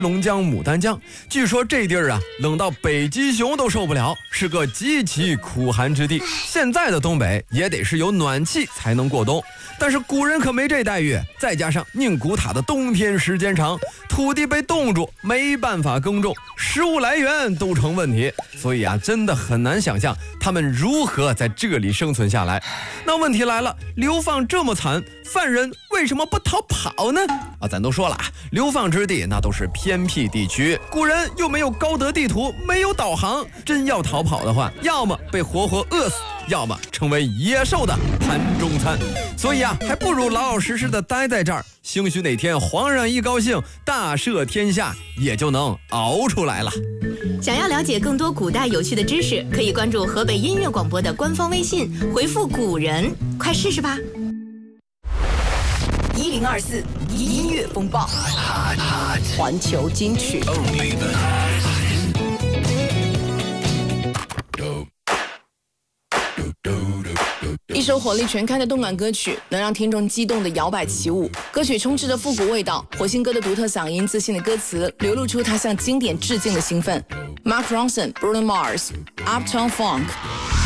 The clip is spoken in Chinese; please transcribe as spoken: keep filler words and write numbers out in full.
龙江、牡丹江。据说这地儿啊，冷到北极熊都受不了，是个极其苦寒之地。现在的东北也得是有暖气才能过冬，但是古人可没这待遇。再加上宁古塔的冬天时间长，土地被冻住，没办法耕种，食物来源都成问题，所以啊，真的很难想象他们如何在这里生存下来。那问题来了，流放这么惨，犯人为什么不逃跑呢？啊，咱都说了啊，流放之地那都是偏僻地区，古人又没有高德地图，没有导航，真要逃跑的话，要么被活活饿死，要么成为野兽的盘中餐。所以啊，还不如老老实实的待在这儿，兴许哪天皇上一高兴，大赦天下，也就能熬出来了。 想要了解更多古代有趣的知识，可以关注河北音乐广播的官方微信，回复古人，快试试吧。 一零二四音乐风暴，环球金曲。 一首火力全开的动感歌曲，能让听众激动的摇摆起舞。歌曲充斥着复古味道，火星哥的独特嗓音、自信的歌词，流露出他向经典致敬的兴奋。Mark Ronson、Bruno Mars、Uptown Funk。